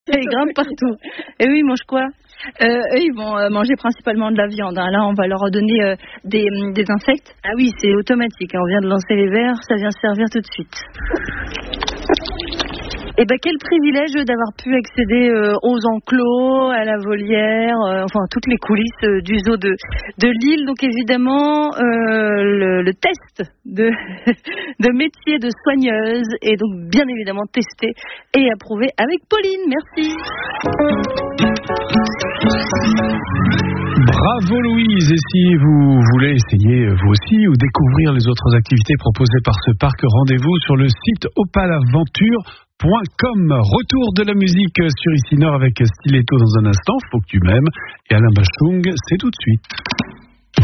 Ils grimpent partout. Et eux, ils mangent quoi? Eux, ils vont manger principalement de la viande. Hein. Là, on va leur donner des insectes. Ah oui, c'est automatique. On vient de lancer les verres, ça vient servir tout de suite. Eh ben, quel privilège d'avoir pu accéder aux enclos, à la volière, enfin toutes les coulisses du zoo de Lille. Donc évidemment, le test de métier de soigneuse est donc bien évidemment testé et approuvé avec Pauline. Merci. Bravo Louise, et si vous voulez essayer vous aussi ou découvrir les autres activités proposées par ce parc, rendez-vous sur le site opalaventure.com. Retour de la musique sur Ici Nord avec Stiletto dans un instant, Faut que tu m'aimes, et Alain Bachung, c'est tout de suite.